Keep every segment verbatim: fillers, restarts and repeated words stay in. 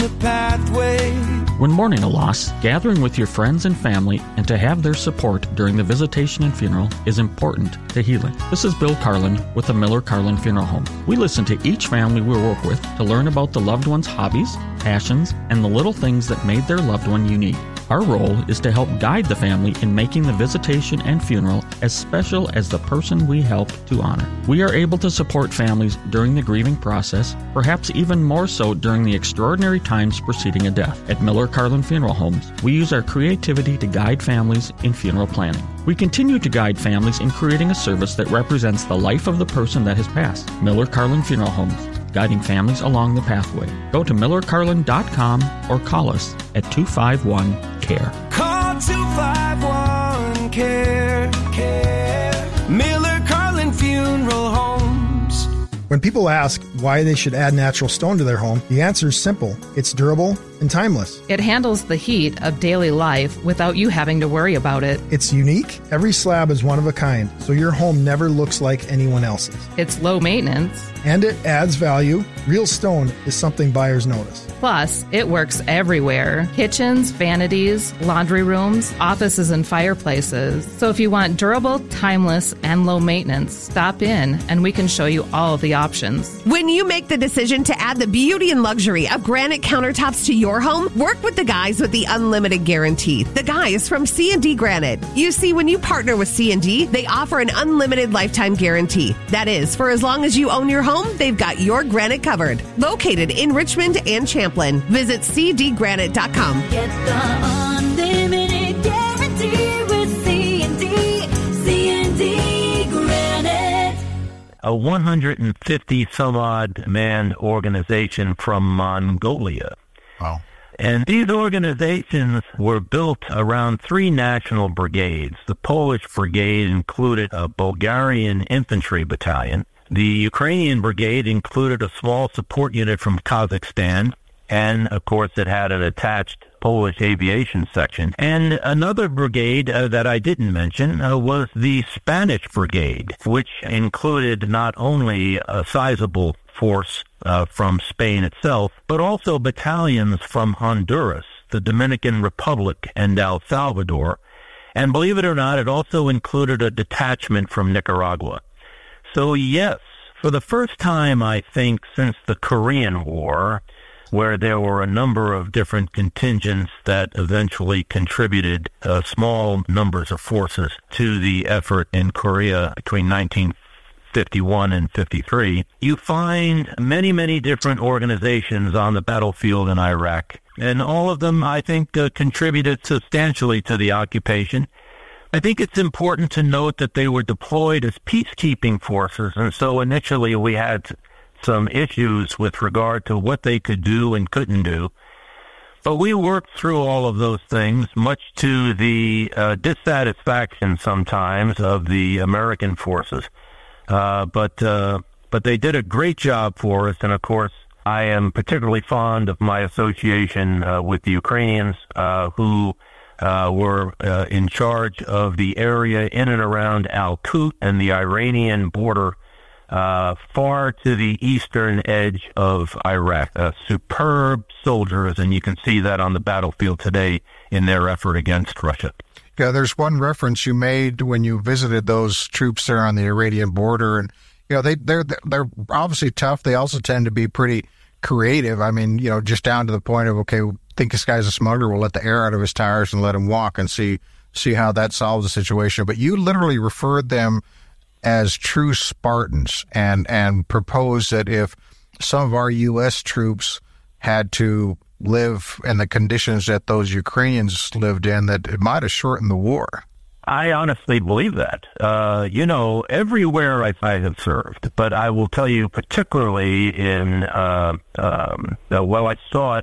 the pathway. When mourning a loss, gathering with your friends and family and to have their support during the visitation and funeral is important to healing. This is Bill Carlin with the Miller Carlin Funeral Home. We listen to each family we work with to learn about the loved one's hobbies, passions, and the little things that made their loved one unique. Our role is to help guide the family in making the visitation and funeral as special as the person we help to honor. We are able to support families during the grieving process, perhaps even more so during the extraordinary times preceding a death. At Miller Carlin Funeral Homes, we use our creativity to guide families in funeral planning. We continue to guide families in creating a service that represents the life of the person that has passed. Miller Carlin Funeral Homes, guiding families along the pathway. Go to miller carlin dot com or call us at two five one, C A R E. Call two five one, C A R E, C A R E. Miller Carlin Funeral Homes. When people ask why they should add natural stone to their home, the answer is simple. It's durable and timeless. It handles the heat of daily life without you having to worry about it. It's unique. Every slab is one of a kind, so your home never looks like anyone else's. It's low maintenance. And it adds value. Real stone is something buyers notice. Plus, it works everywhere. Kitchens, vanities, laundry rooms, offices, and fireplaces. So if you want durable, timeless, and low maintenance, stop in and we can show you all of the options. When you make the decision to add the beauty and luxury of granite countertops to your home, work with the guys with the unlimited guarantee. The guys from C and D Granite. You see, when you partner with C and D, they offer an unlimited lifetime guarantee. That is, for as long as you own your home, they've got your granite covered. Located in Richmond and Champlin. Visit c d granite dot com. Get the unlimited guarantee with C and D. C and D Granite. A one hundred fifty some odd man organization from Mongolia. Wow. And these organizations were built around three national brigades. The Polish brigade included a Bulgarian infantry battalion. The Ukrainian brigade included a small support unit from Kazakhstan. And, of course, it had an attached Polish aviation section. And another brigade uh, that I didn't mention uh, was the Spanish brigade, which included not only a sizable force uh, from Spain itself, but also battalions from Honduras, the Dominican Republic, and El Salvador. And believe it or not, it also included a detachment from Nicaragua. So, yes, for the first time, I think, since the Korean War, where there were a number of different contingents that eventually contributed uh, small numbers of forces to the effort in Korea between nineteen fifty-one and fifty-three, you find many, many different organizations on the battlefield in Iraq. And all of them, I think, uh, contributed substantially to the occupation. I think it's important to note that they were deployed as peacekeeping forces, and so initially we had some issues with regard to what they could do and couldn't do. But we worked through all of those things, much to the uh, dissatisfaction sometimes of the American forces. Uh, but uh, but they did a great job for us, and of course, I am particularly fond of my association uh, with the Ukrainians, uh, who uh, were uh, in charge of the area in and around Al-Qut and the Iranian border, Uh, far to the eastern edge of Iraq. Uh, superb soldiers, and you can see that on the battlefield today in their effort against Russia. Yeah, there's one reference you made when you visited those troops there on the Iranian border, and you know they they're they're obviously tough. They also tend to be pretty creative. I mean, you know, just down to the point of, okay, think this guy's a smuggler, we'll let the air out of his tires and let him walk and see see how that solves the situation. But you literally referred them as true Spartans, and and propose that if some of our U S troops had to live in the conditions that those Ukrainians lived in, that it might have shortened the war. I honestly believe that. Uh, you know, everywhere I, I have served, but I will tell you particularly in, uh, um, uh, well, I saw it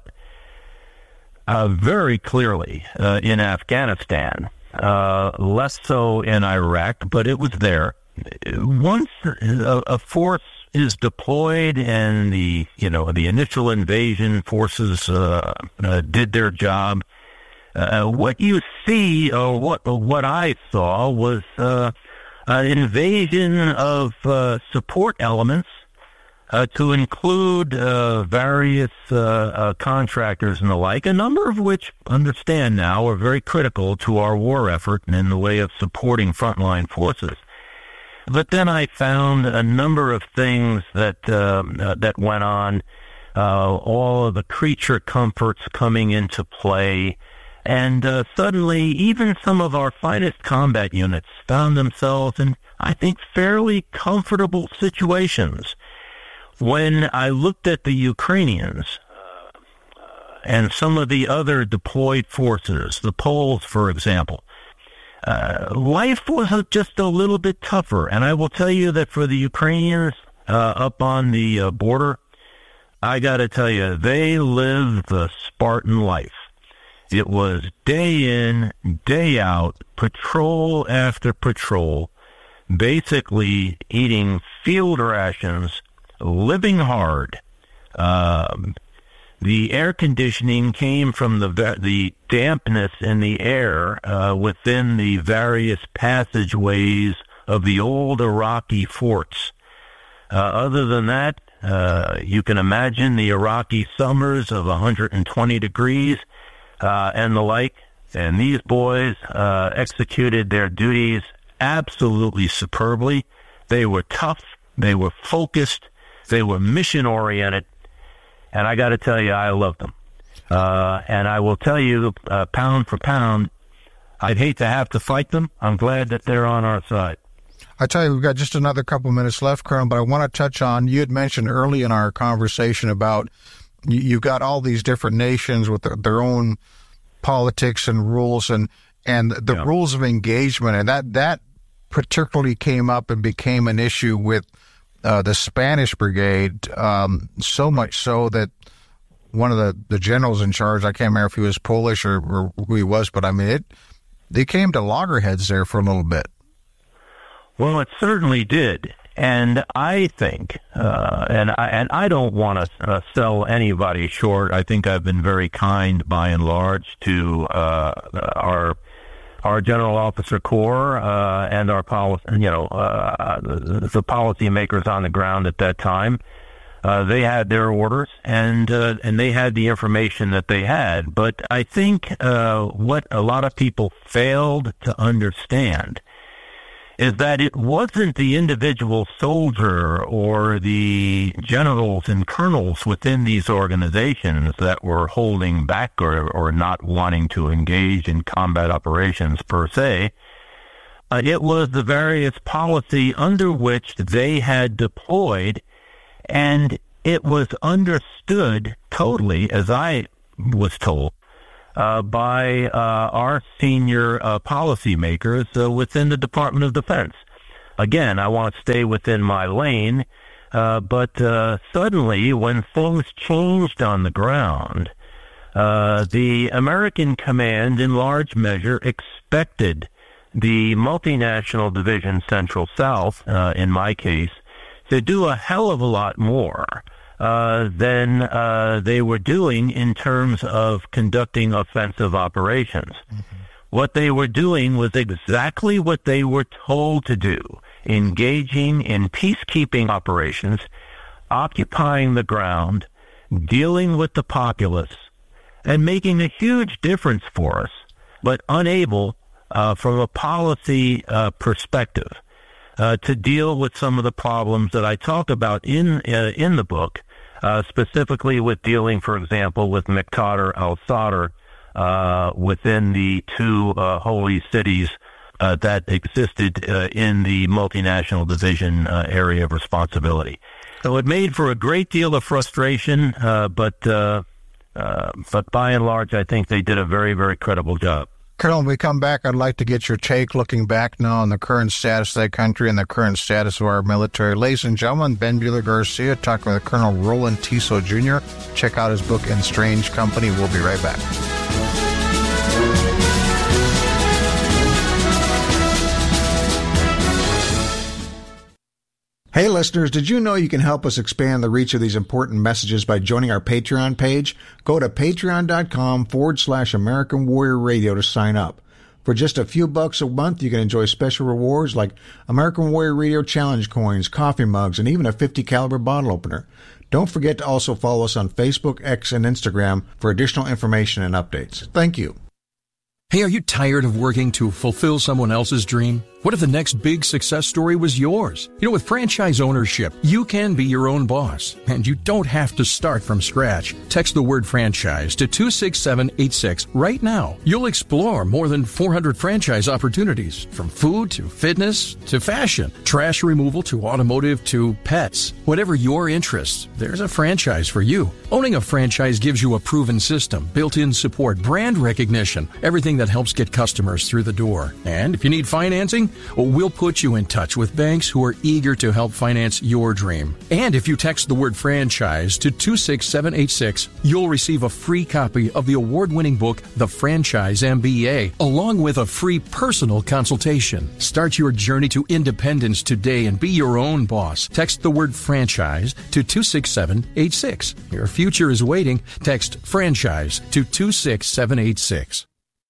uh, very clearly uh, in Afghanistan, uh, less so in Iraq, but it was there. Once a, a force is deployed and the, you know, the initial invasion forces uh, uh, did their job, uh, what you see, or what what I saw, was uh, an invasion of uh, support elements uh, to include uh, various uh, uh, contractors and the like, a number of which, understand now, are very critical to our war effort and in the way of supporting frontline forces. But then I found a number of things that uh, uh, that went on, uh, all of the creature comforts coming into play, and uh, suddenly even some of our finest combat units found themselves in, I think, fairly comfortable situations. When I looked at the Ukrainians uh, and some of the other deployed forces, the Poles, for example, Uh, life was just a little bit tougher, and I will tell you that for the Ukrainians uh, up on the uh, border, I got to tell you, they lived the Spartan life. It was day in, day out, patrol after patrol, basically eating field rations, living hard. Um, The air conditioning came from the the dampness in the air uh, within the various passageways of the old Iraqi forts. Uh, other than that, uh, you can imagine the Iraqi summers of one hundred twenty degrees uh, and the like. And these boys uh, executed their duties absolutely superbly. They were tough. They were focused. They were mission-oriented. And I got to tell you, I love them. Uh, and I will tell you, uh, pound for pound, I'd hate to have to fight them. I'm glad that they're on our side. I tell you, we've got just another couple minutes left, Colonel, but I want to touch on, you had mentioned early in our conversation about you, you've got all these different nations with their, their own politics and rules and, and the yeah. rules of engagement. And that, that particularly came up and became an issue with Uh, the Spanish brigade, um, so much so that one of the, the generals in charge, I can't remember if he was Polish or, or who he was, but I mean, it, they came to loggerheads there for a little bit. Well, it certainly did. And I think, uh, and I, and I don't want to uh, sell anybody short. I think I've been very kind by and large to uh, our our General Officer Corps uh, and our policy, you know, uh, the, the policy makers on the ground at that time. Uh, they had their orders, and uh, and they had the information that they had. But I think uh, what a lot of people failed to understand is that it wasn't the individual soldier or the generals and colonels within these organizations that were holding back or, or not wanting to engage in combat operations per se. Uh, it was the various policy under which they had deployed, and it was understood totally, as I was told, Uh, by uh, our senior uh, policymakers uh, within the Department of Defense. Again, I want to stay within my lane, uh, but uh, suddenly when things changed on the ground, uh, the American command in large measure expected the multinational division Central South, uh, in my case, to do a hell of a lot more Uh, than uh, they were doing in terms of conducting offensive operations. Mm-hmm. What they were doing was exactly what they were told to do, engaging in peacekeeping operations, occupying the ground, dealing with the populace, and making a huge difference for us, but unable, uh, from a policy uh, perspective, uh, to deal with some of the problems that I talk about in uh, in the book, uh, specifically with dealing, for example, with Muqtada al-Sadr uh, within the two uh, holy cities uh, that existed uh, in the multinational division uh, area of responsibility. So it made for a great deal of frustration, uh, but uh, uh, but by and large, I think they did a very, very credible job. Colonel, when we come back, I'd like to get your take looking back now on the current status of that country and the current status of our military. Ladies and gentlemen, Ben Buehler-Garcia talking with Colonel Roland Tiso Junior Check out his book, In Strange Company. We'll be right back. Hey listeners, did you know you can help us expand the reach of these important messages by joining our Patreon page? Go to patreon.com forward slash American Warrior Radio to sign up. For just a few bucks a month, you can enjoy special rewards like American Warrior Radio Challenge coins, coffee mugs, and even a fifty caliber bottle opener. Don't forget to also follow us on Facebook, X, and Instagram for additional information and updates. Thank you. Hey, are you tired of working to fulfill someone else's dream? What if the next big success story was yours? You know, with franchise ownership, you can be your own boss, and you don't have to start from scratch. Text the word franchise to two six seven eight six right now. You'll explore more than four hundred franchise opportunities, from food to fitness to fashion, trash removal to automotive to pets. Whatever your interests, there's a franchise for you. Owning a franchise gives you a proven system, built-in support, brand recognition, everything that helps get customers through the door. And if you need financing, well, we'll put you in touch with banks who are eager to help finance your dream. And if you text the word franchise to two six seven eight six, you'll receive a free copy of the award-winning book, The Franchise M B A, along with a free personal consultation. Start your journey to independence today and be your own boss. Text the word franchise to two six seven eight six. Your future is waiting. Text franchise to two six seven eight six.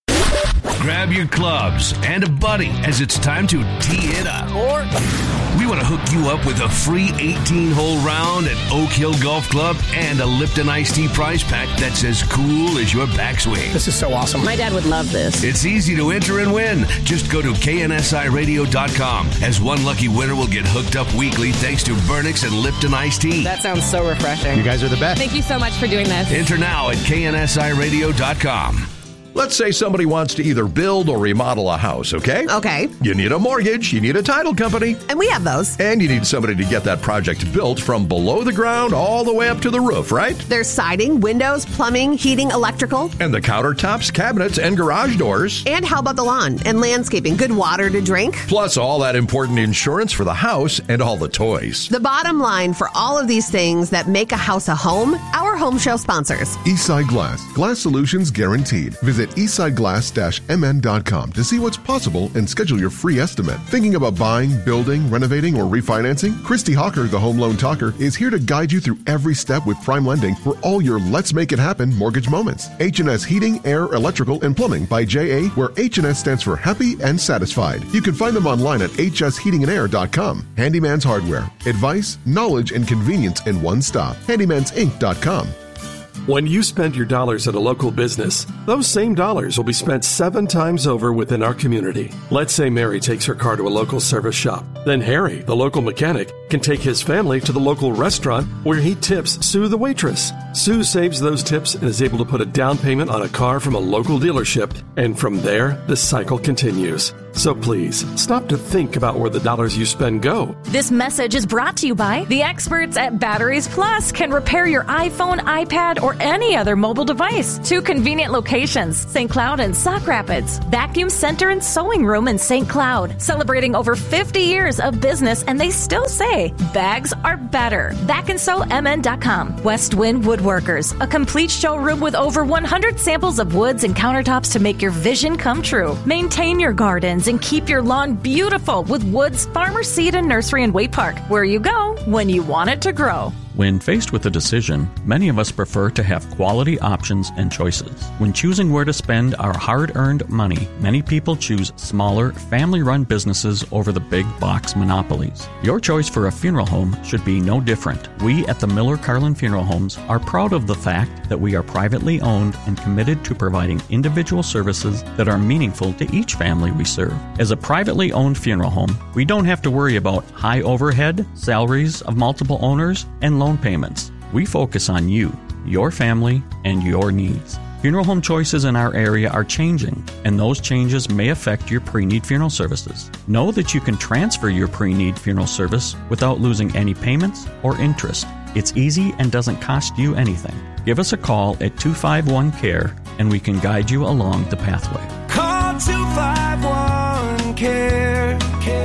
Grab your clubs and a buddy as it's time to tee it up. Or we want to hook you up with a free eighteen-hole round at Oak Hill Golf Club and a Lipton Iced Tea prize pack that's as cool as your backswing. This is so awesome. My dad would love this. It's easy to enter and win. Just go to K N S I radio dot com, as one lucky winner will get hooked up weekly thanks to Burnix and Lipton Iced Tea. That sounds so refreshing. You guys are the best. Thank you so much for doing this. Enter now at K N S I radio dot com. Let's say somebody wants to either build or remodel a house, okay? Okay. You need a mortgage, you need a title company. And we have those. And you need somebody to get that project built from below the ground all the way up to the roof, right? There's siding, windows, plumbing, heating, electrical. And the countertops, cabinets, and garage doors. And how about the lawn and landscaping? Good water to drink. Plus all that important insurance for the house and all the toys. The bottom line for all of these things that make a house a home, our home show sponsors. Eastside Glass. Glass solutions guaranteed. Visit eastside glass dash m n dot com to see what's possible and schedule your free estimate. Thinking about buying, building, renovating, or refinancing? Christy Hawker, the Home Loan Talker, is here to guide you through every step with Prime Lending for all your Let's Make It Happen mortgage moments. H and S Heating, Air, Electrical, and Plumbing by J A, where H and S stands for Happy and Satisfied. You can find them online at h s heating and air dot com. Handyman's Hardware. Advice, knowledge, and convenience in one stop. handymans inc dot com. When you spend your dollars at a local business, those same dollars will be spent seven times over within our community. Let's say Mary takes her car to a local service shop. Then Harry, the local mechanic, can take his family to the local restaurant where he tips Sue the waitress. Sue saves those tips and is able to put a down payment on a car from a local dealership, and from there, the cycle continues. So please, stop to think about where the dollars you spend go. This message is brought to you by the experts at Batteries Plus. Can repair your iPhone, iPad, or any other mobile device. Two convenient locations, Saint Cloud and Sauk Rapids. Vacuum Center and Sewing Room in Saint Cloud. Celebrating over fifty years of business, and they still say bags are better. Vac and Sew M N dot com. West Wind Woodworkers. A complete showroom with over one hundred samples of woods and countertops to make your vision come true. Maintain your gardens and keep your lawn beautiful with Woods Farmer Seed and Nursery in Waite Park, where you go when you want it to grow. When faced with a decision, many of us prefer to have quality options and choices. When choosing where to spend our hard-earned money, many people choose smaller, family-run businesses over the big box monopolies. Your choice for a funeral home should be no different. We at the Miller Carlin Funeral Homes are proud of the fact that we are privately owned and committed to providing individual services that are meaningful to each family we serve. As a privately owned funeral home, we don't have to worry about high overhead, salaries of multiple owners, and loan payments. We focus on you, your family, and your needs. Funeral home choices in our area are changing, and those changes may affect your pre-need funeral services. Know that you can transfer your pre-need funeral service without losing any payments or interest. It's easy and doesn't cost you anything. Give us a call at two five one C A R E, and we can guide you along the pathway. Call two five one C A R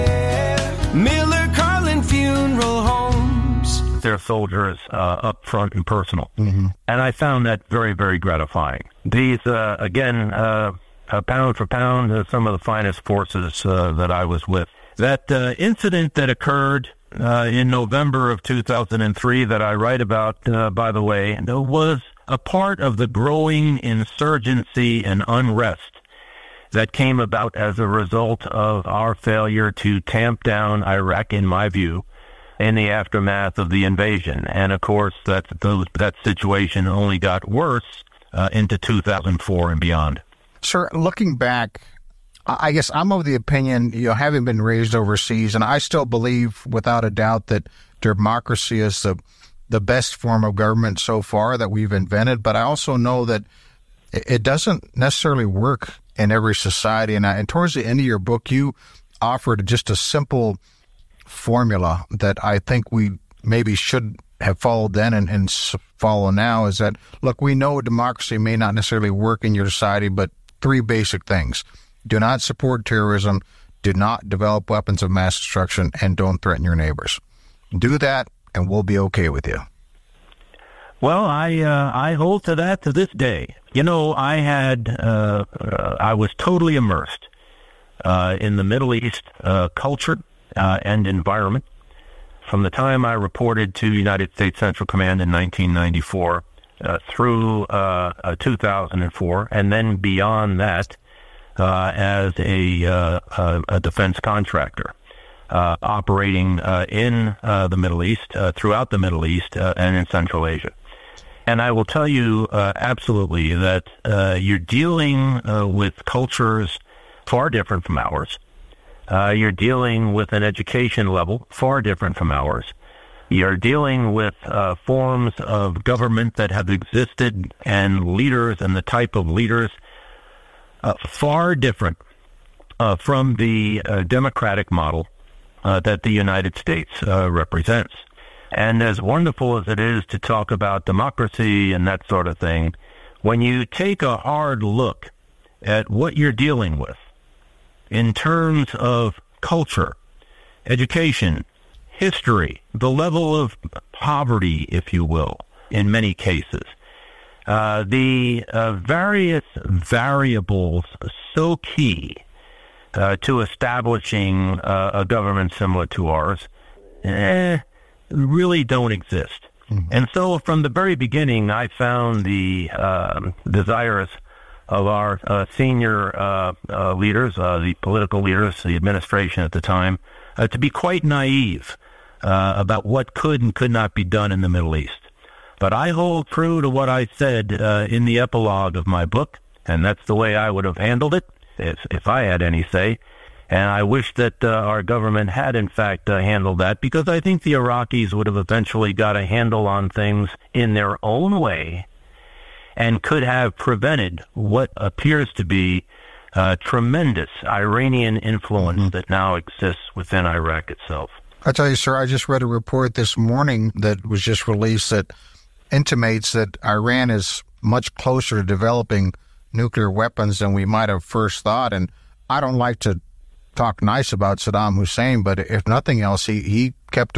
E. Miller Carlin Funeral Home. Their soldiers uh, up front and personal. Mm-hmm. And I found that very, very gratifying. These, uh, again, uh, uh, pound for pound, uh, some of the finest forces uh, that I was with. That uh, incident that occurred uh, in November of two thousand three that I write about, uh, by the way, was a part of the growing insurgency and unrest that came about as a result of our failure to tamp down Iraq, in my view, in the aftermath of the invasion. And, of course, that, those, that situation only got worse uh, into two thousand four and beyond. Sir, looking back, I guess I'm of the opinion, you know, having been raised overseas, and I still believe without a doubt that democracy is the the best form of government so far that we've invented. But I also know that it doesn't necessarily work in every society. And, I, and towards the end of your book, you offered just a simple formula that I think we maybe should have followed then and, and follow now, is that, look, we know democracy may not necessarily work in your society, but three basic things. Do not support terrorism, do not develop weapons of mass destruction, and don't threaten your neighbors. Do that, and we'll be okay with you. Well, I uh, I hold to that to this day. You know, I had uh, uh, I was totally immersed uh, in the Middle East uh, culture uh, and environment from the time I reported to United States Central Command in nineteen ninety-four uh, through uh, uh, two thousand four, and then beyond that uh, as a, uh, a, a defense contractor. Uh, operating uh, in uh, the Middle East, uh, throughout the Middle East, uh, and in Central Asia. And I will tell you uh, absolutely that uh, you're dealing uh, with cultures far different from ours. Uh, you're dealing with an education level far different from ours. You're dealing with uh, forms of government that have existed and leaders and the type of leaders uh, far different uh, from the uh, democratic model Uh, that the United States uh, represents. And as wonderful as it is to talk about democracy and that sort of thing, when you take a hard look at what you're dealing with in terms of culture, education, history, the level of poverty, if you will, in many cases, uh, the uh, various variables so key Uh, to establishing uh, a government similar to ours, eh, really don't exist. Mm-hmm. And so from the very beginning, I found the uh, desires of our uh, senior uh, uh, leaders, uh, the political leaders, the administration at the time, uh, to be quite naive uh, about what could and could not be done in the Middle East. But I hold true to what I said uh, in the epilogue of my book, and that's the way I would have handled it if if I had any say. And I wish that uh, our government had, in fact, uh, handled that, because I think the Iraqis would have eventually got a handle on things in their own way and could have prevented what appears to be uh, tremendous Iranian influence mm-hmm. that now exists within Iraq itself. I tell you, sir, I just read a report this morning that was just released that intimates that Iran is much closer to developing nuclear weapons than we might have first thought. And I don't like to talk nice about Saddam Hussein, but if nothing else, he, he kept